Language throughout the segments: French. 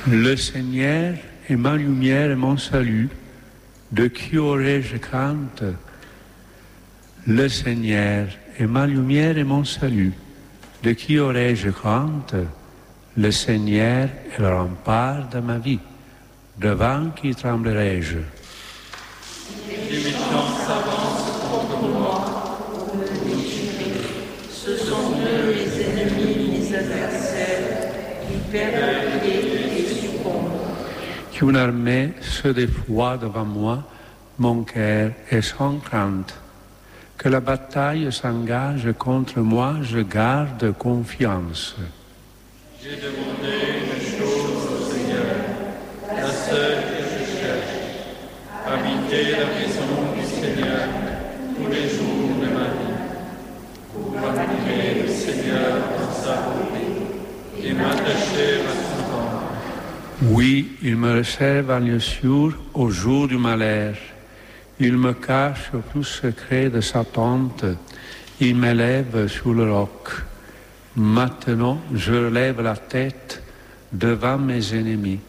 Le Seigneur est ma lumière et mon salut. De qui aurais-je crainte? Le Seigneur est ma lumière et mon salut. De qui aurais-je crainte? Le Seigneur est le rempart de ma vie. Devant qui tremblerai-je? Les méchants s'avancent contre moi pour me détruire. Ce sont eux les ennemis, les adversaires, qui perdent pied et succombent. Qu'une armée se déploie devant moi, mon cœur est sans crainte. Que la bataille s'engage contre moi, je garde confiance. J'ai demandé une chose au Seigneur, la seule que je cherche, habiter la maison du Seigneur tous les jours de ma vie, pour admirer le Seigneur dans sa beauté et m'attacher à son temple. Oui, il me réserve un lieu sûr au jour du malheur. Il me cache au plus secret de sa tente. Il m'élève sur le roc. Maintenant, je relève la tête devant mes ennemis.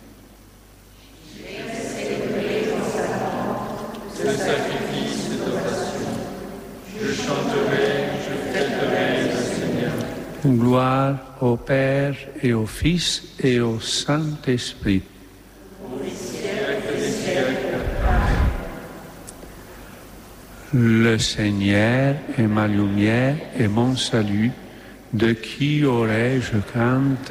Le sacrifice d'adoration. Je chanterai, je fêterai le Seigneur. Gloire au Père et au Fils et au Saint-Esprit. Au siècle des siècles. Le Seigneur est ma lumière et mon salut. De qui aurais-je crainte?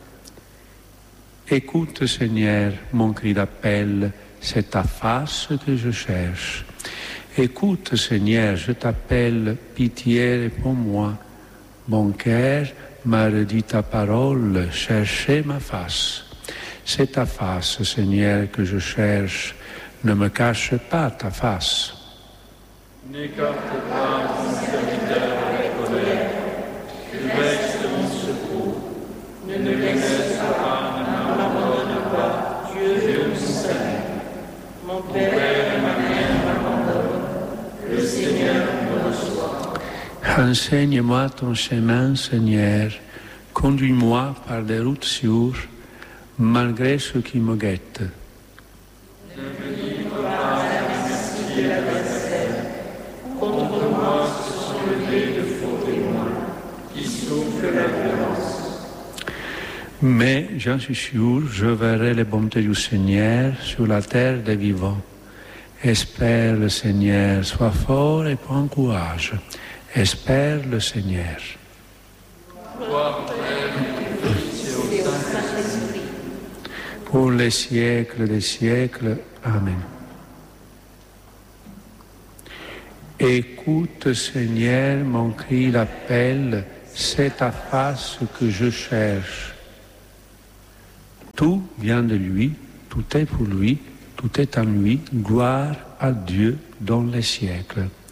Écoute, Seigneur, mon cri d'appel, c'est ta face que je cherche. Écoute, Seigneur, je t'appelle, pitié pour moi. Mon cœur m'a redit ta parole, cherchez ma face. C'est ta face, Seigneur, que je cherche. Ne me cache pas ta face. N'écarte pas ton serviteur avec colère. Tu restes mon secours. Ne me laisse pas, ne m'abandonne pas, Dieu mon salut. Mon Père et ma mère m'abandonnent. Le Seigneur me reçoit. Enseigne-moi ton chemin, Seigneur. Conduis-moi par des routes sûres, malgré ce qui me guette. Ne me livre pas à l'investier l'adversaire. Contre moi se sont levés de faux témoins qui soufflent la violence. Mais, j'en suis sûr, je verrai les bontés du Seigneur sur la terre des vivants. Espère le Seigneur, sois fort et prends courage. Espère le Seigneur. Gloire au Père, au Fils et au Saint-Esprit. Pour les siècles des siècles. Amen. Écoute, Seigneur, mon cri d'appel, c'est ta face que je cherche. Tout vient de lui, tout est pour lui, tout est en lui. Gloire à Dieu dans les siècles.